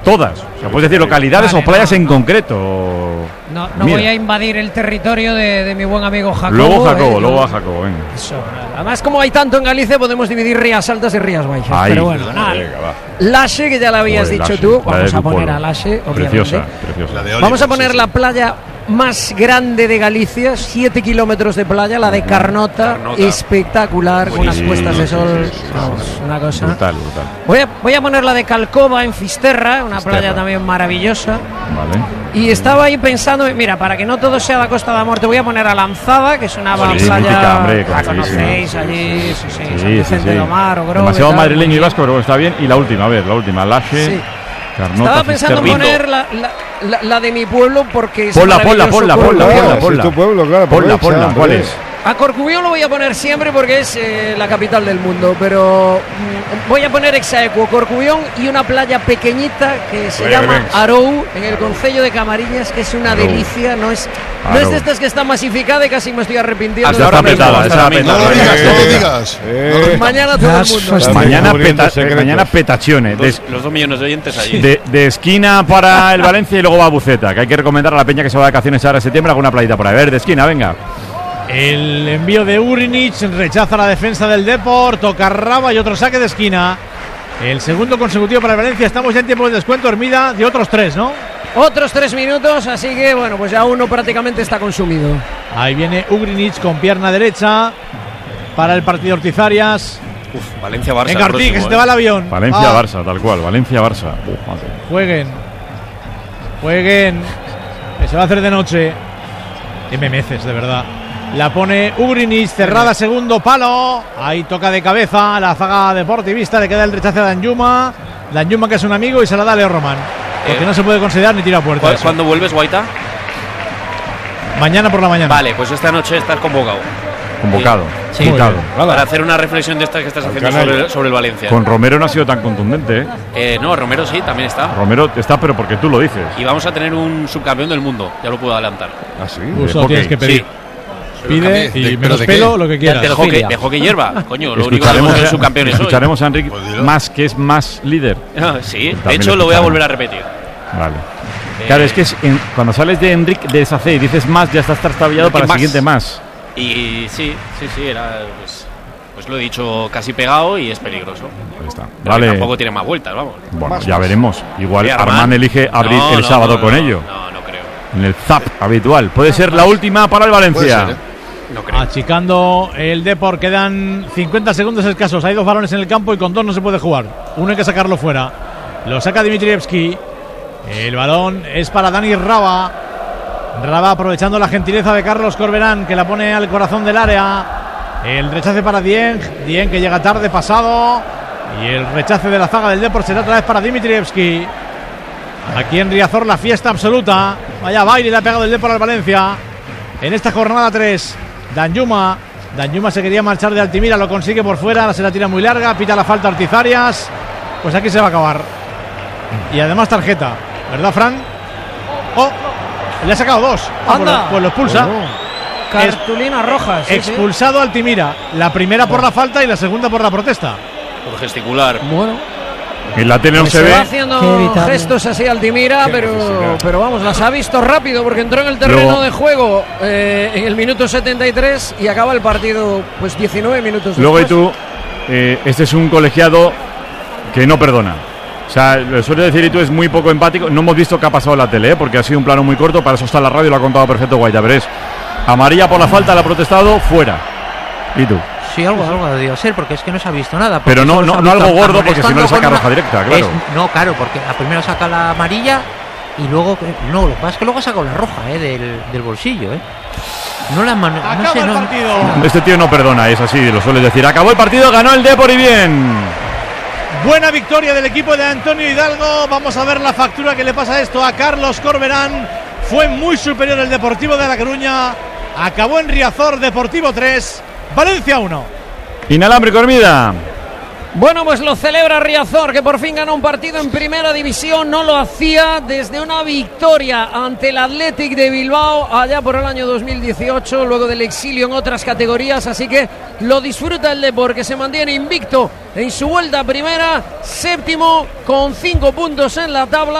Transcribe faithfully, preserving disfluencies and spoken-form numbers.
todas. O sea, puedes decir localidades vale, o playas no, en no. concreto. No, no voy a invadir el territorio de, de mi buen amigo Jacobo. Luego Jacobo, eh, luego a Jacobo, venga. Eso, además, como hay tanto en Galicia, podemos dividir Rías Altas y Rías Baixas. Ahí, pero bueno, nada. venga, va. Lashe, que ya la habías Joder, dicho Lashe, tú, la vamos de a tu poner pueblo. a Lashe, obviamente. Preciosa, preciosa. La de Oliver, Vamos a poner sí, la sí. playa más grande de Galicia, siete kilómetros de playa, la de Carnota, Carnota. espectacular, con unas Sí, puestas de sí, sol, sí, sí, sí, vamos, sí. una cosa. Brutal, brutal. Voy a, voy a poner la de Calcova en Fisterra, una Fisterra. playa también maravillosa. Vale. Y estaba ahí pensando, mira, para que no todo sea la Costa de la Muerte, voy a poner a Lanzada, que es una Sí, playa, mítica, hombre, la conocidísima. conocéis Sí, allí, sí, sí, Sí, San sí, Vicente sí. de Omar, Ogrove, Demasiado tal, madrileño y muy- vasco, pero está bien. Y la última, a ver, la última, Lashe, Sí. Carnota, Estaba pensando en Fisterra. poner la, la, la, la de mi pueblo porque es Ponla, ponla, maravilloso ponla, pueblo. ponla, Claro, ponla, si ponla. es tu pueblo, claro. Ponla, aprovecha, ponla, ¿cuál hombre. es? A Corcubión lo voy a poner siempre porque es eh, la capital del mundo, pero mm, voy a poner Exaequo, Corcubión y una playa pequeñita que se Venga, llama venga. Arou, en el concello de Camariñas, que es una Arou. delicia, no es, no Arou. es de estas que está masificada y casi me estoy arrepintiendo. Ah, de ya está ahora mismo. petada, esa No petada. lo digas, no lo Eh, digas. eh. Mañana todo el Las mundo. fast- Mañana, Descubriendo peta, secretos. mañana petachione. De, Dos- los dos millones de oyentes allí. de- de esquina para el Valencia y luego va a Buceta, que hay que recomendar a la peña que se va de vacaciones ahora en septiembre alguna playita por ahí. A ver, de esquina, venga. El envío de Urinic rechaza la defensa del Depor, toca Raba y otro saque de esquina. El segundo consecutivo para el Valencia. Estamos ya en tiempo de descuento, Hermida, de otros tres, ¿no? Otros tres minutos, así que bueno, pues ya uno prácticamente está consumido. Ahí viene Urinic con pierna derecha para el partido Ortizarias. Uf, Valencia-Barça. Venga, el Ortiz, que próximo, se te va ¿eh? el avión. Valencia-Barça, tal cual. Valencia-Barça. Uf, madre. Jueguen. Jueguen. Que se va a hacer de noche. Qué memeces, de verdad. La pone Urinic, cerrada, segundo palo. Ahí toca de cabeza la zaga deportivista. Le queda el rechace a Danjuma. Danjuma, que es un amigo, y se la da a Leo Román. Porque Eh, no se puede considerar ni tira a ¿Cu- puerta. ¿Cuándo vuelves, Guaita? Mañana por la mañana. Vale, pues esta noche estás convocado. Convocado. Sí. Convocado. Para hacer una reflexión de estas que estás haciendo canalla. sobre, sobre el Valencia. Con Romero no ha sido tan contundente, ¿eh? Eh, no, Romero sí, también está. Romero está, pero porque tú lo dices. Y vamos a tener un subcampeón del mundo, ya lo puedo adelantar. Ah, sí. Tú solo hockey. tienes que pedir. Sí. Pide ¿De- y pero menos de qué? pelo, lo que De, quieras. de hockey, de hockey hierba, coño, lo único que Escucharemos, hemos a, subcampeones hoy. escucharemos a Enrique Pues dilo. más, que es más líder. Ah, sí, de También hecho lo lo voy a escucharemos. volver a repetir. Vale. Eh, Claro, es que es en- cuando sales de Enrique de esa C y dices más, ya estás trastabillado Enrique para el más. siguiente más. Y sí, sí, sí, era pues, pues lo he dicho casi pegado y es peligroso. Ahí está. Pero Vale. Tampoco tiene más vueltas, vamos. Bueno, ya veremos. Igual Sí, Armán elige abrir No, el no, sábado no, con no, ello. No, no creo. En el zap habitual. Puede ser la última para el Puede Valencia. ser, ¿eh? No creo. Achicando el Depor, quedan cincuenta segundos escasos. Hay dos balones en el campo y con dos no se puede jugar. Uno hay que sacarlo fuera. Lo saca Dimitrievski. El balón es para Dani Raba. Raba aprovechando la gentileza de Carlos Corberán, que la pone al corazón del área. El rechace para Dieng. Dieng que llega tarde, pasado. Y el rechace de la zaga del Depor será otra vez para Dimitrievski. Aquí en Riazor la fiesta absoluta. Vaya baile le ha pegado el Depor al Valencia. En esta jornada tres. Danjuma. Danjuma se quería marchar de Altimira, lo consigue por fuera, se la tira muy larga, pita la falta Ortizarias. Pues aquí se va a acabar. Y además tarjeta, ¿verdad, Fran? Oh, le ha sacado dos. Ah, pues, Anda. lo, pues lo expulsa. Cartulina roja. sí, sí. Expulsado Altimira. La primera por la falta y la segunda por la protesta. Por gesticular. Bueno, En la tele no pues se se ve. va Qué haciendo evitable. gestos así Altimira, Qué pero, necesidad. pero vamos, las ha visto rápido porque entró en el terreno Luego- de juego eh, en el minuto setenta y tres y acaba el partido pues diecinueve minutos Luego y después. tú, eh, este es un colegiado que no perdona. O sea, lo suele decir y tú es muy poco empático. No hemos visto qué ha pasado en la tele, ¿eh? Porque ha sido un plano muy corto. Para eso está la radio y lo ha contado perfecto Guaita. Pero es amarilla por la falta, la ha protestado, fuera. ¿Y tú? Sí, algo, algo debió ser, porque es que no se ha visto nada. porque Pero no, solo no, se ha no visto algo gordo, amonestando porque si no le saca con roja una- directa, claro. Es- no, claro, porque a primero saca la amarilla y luego. No, lo que pasa es que luego ha sacado la roja, eh, del, del bolsillo, eh. No la mano. No Acaba sé, el no, partido. Este tío no perdona, es así, lo suele decir. Acabó el partido, ganó el Depor y bien. Buena victoria del equipo de Antonio Hidalgo. Vamos a ver la factura que le pasa esto a Carlos Corberán. Fue muy superior el Deportivo de La Coruña. Acabó en Riazor, Deportivo tres, Valencia uno. Inalámbrico, Hermida. Bueno, pues lo celebra Riazor, que por fin ganó un partido en primera división. No lo hacía desde una victoria ante el Athletic de Bilbao allá por el año dos mil dieciocho, luego del exilio en otras categorías. Así que lo disfruta el Depor, que se mantiene invicto en su vuelta a primera, séptimo con cinco puntos en la tabla.